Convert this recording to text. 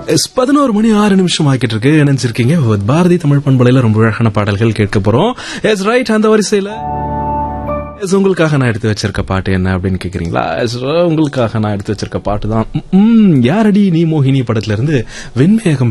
11:06 ஆகிட்டு இருக்கு. நினைச்சிருக்கீங்க பாரதி தமிழ் பண்பலையில ரொம்ப அழகான பாடல்கள் கேட்க போறோம். S right. அந்த வரிசையில உங்களுக்காக நான் எடுத்து வச்சிருக்க பாட்டு என்ன அப்படின்னு கேக்குறீங்களா? உங்களுக்காக நான் எடுத்து வச்சிருக்க பாட்டு தான் யாரடி நீ மோகினி படத்துல இருந்து வெண்மேகம்